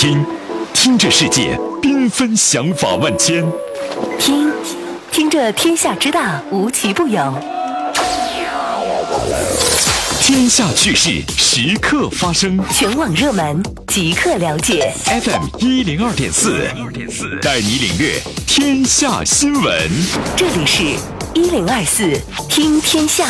听，听着世界缤纷想法万千； 听着天下之大无奇不有； 天下趣事时刻发生， 全网热门即刻了解。 FM102.4，带你领略天下新闻。 这里是1024听天下。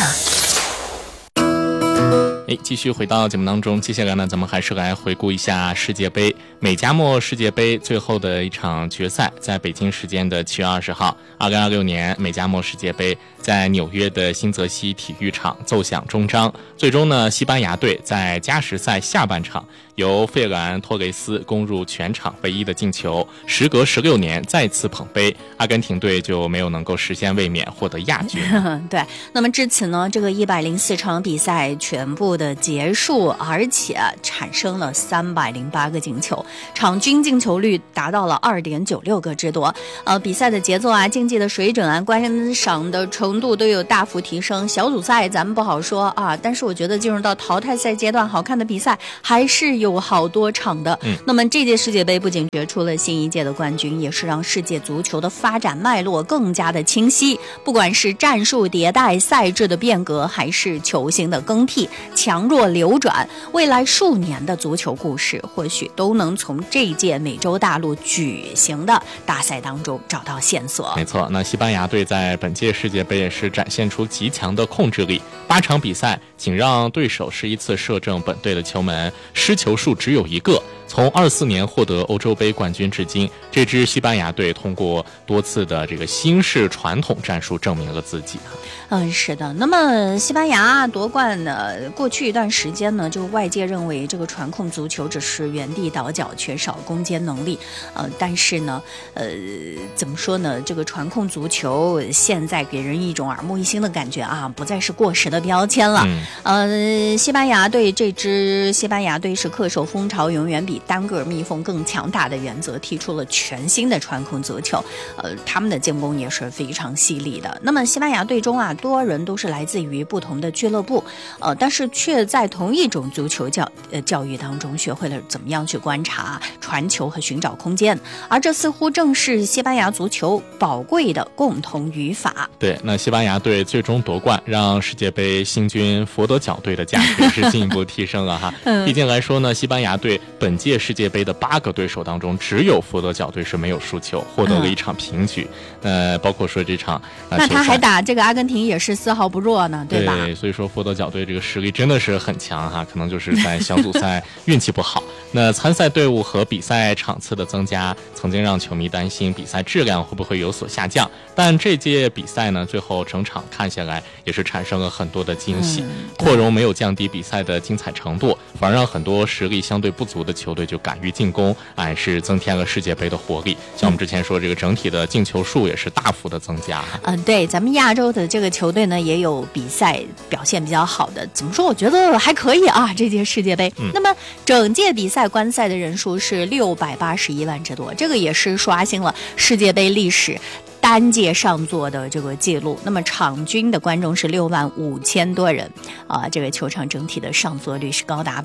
继续回到节目当中，接下来呢，咱们还是来回顾一下世界杯。美加墨世界杯最后的一场决赛，在北京时间的7月20号，2026年美加墨世界杯在纽约的新泽西体育场奏响终章。最终呢，西班牙队在加时赛下半场由费兰托雷斯攻入全场唯一的进球，时隔16年再次捧杯，阿根廷队就没有能够实现卫冕，获得亚军。 对，那么至此呢，这个104场比赛全部的结束，而且产生了308个进球，场均进球率达到了2.96个之多。比赛的节奏啊，竞技的水准啊，观赏的程度都有大幅提升。小组赛咱们不好说啊，但是我觉得进入到淘汰赛阶段，好看的比赛还是有好多场的。那么这届世界杯不仅决出了新一届的冠军，也是让世界足球的发展脉络更加的清晰。不管是战术迭代、赛制的变革，还是球星的更替、强弱流转，未来数年的足球故事或许都能从这一届美洲大陆举行的大赛当中找到线索。 没错，那西班牙队在本届世界杯也是展现出极强的控制力，8场比赛仅让对手11次射正本队的球门，失球数只有1个。从24年获得欧洲杯冠军至今，这支西班牙队通过多次的这个新式传统战术证明了自己。 是的。那么西班牙夺冠呢，过去一段时间呢，就外界认为这个传控足球只是原地倒脚，缺少攻坚能力。但是呢，怎么说呢？这个传控足球现在给人一种耳目一新的感觉啊，不再是过时的标签了。西班牙队是恪守蜂巢永远比单个蜜蜂更强大的原则，提出了全新的传控足球。他们的进攻也是非常犀利的。那么西班牙队中啊，多人都是来自于不同的俱乐部，但是却在同一种足球教育当中学会了怎么样去观察、传球和寻找空间，而这似乎正是西班牙足球宝贵的共同语法。 对，那西班牙队最终夺冠，让世界杯新军佛得角队的价值是进一步提升了哈。毕竟来说呢，西班牙队本届世界杯的8个对手当中，只有佛得角队是没有输球，获得了一场平局。包括说这场那他还打这个阿根廷也是丝毫不弱呢，对吧？ 对，所以说佛得角队这个实力真的是很强哈，可能就是在小组赛运气不好。那参赛队伍和比赛场次的增加，曾经让球迷担心比赛质量会不会有所下降。但这届比赛呢，最后整场看下来也是产生了很多的惊喜，扩容没有降低比赛的精彩程度，反而让很多实力相对不足的球队就敢于进攻，是增添了世界杯的活力。像我们之前说，这个整体的进球数也是大幅的增加。 对，咱们亚洲的这个球队呢，也有比赛表现比较好的。怎么说？我觉得还可以啊，这届世界杯。那么整届比赛观赛的人数是681万之多，这个也是刷新了世界杯历史单届上座的这个记录。那么场均的观众是65000多人这个球场整体的上座率是高达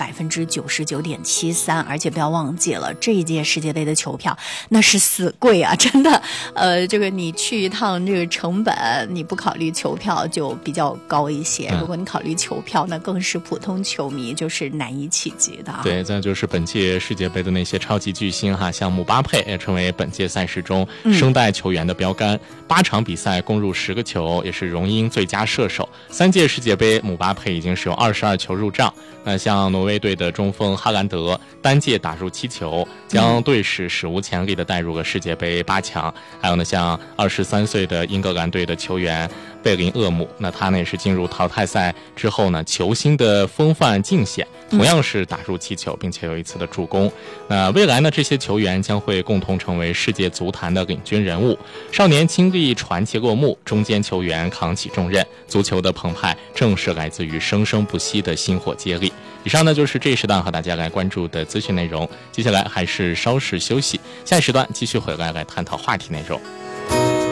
99.73%，而且不要忘记了这一届世界杯的球票那是死贵啊，真的。这个你去一趟这个成本，你不考虑球票就比较高一些，如果你考虑球票，那更是普通球迷就是难以企及的。 对，再就是本届世界杯的那些超级巨星哈，像姆巴佩也成为本届赛事中生代球员的标杆。8场比赛攻入10个球，也是荣膺最佳射手。3届世界杯，姆巴佩已经是有22球入账。那像挪威队的中锋哈兰德单届打入7球，将队史史无前例的带入了世界杯8强。还有呢，像23岁的英格兰队的球员贝林厄姆，那他呢也是进入淘汰赛之后呢，球星的风范尽显，同样是打入7球，并且有1次的助攻。那未来呢，这些球员将会共同成为世界足坛的领军人物。少年经历传奇落幕，中坚球员扛起重任，足球的澎湃正是来自于生生不息的薪火接力。以上呢就是这一时段和大家来关注的资讯内容，接下来还是稍事休息，下一时段继续回来探讨话题内容。